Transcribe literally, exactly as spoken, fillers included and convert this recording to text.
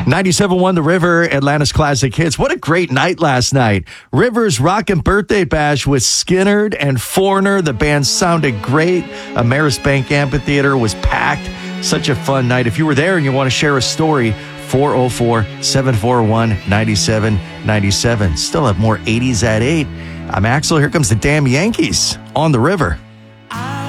ninety-seven point one The River, Atlanta's classic hits. What a great night last night. River's Rockin' Birthday Bash with Skinnerd and Foreigner. The band sounded great. Ameris Bank Amphitheater was packed. Such a fun night. If you were there and you want to share a story, four oh four, seven four one, nine seven nine seven. Still have more eighties at eight. I'm Axel. Here comes the damn Yankees on The River.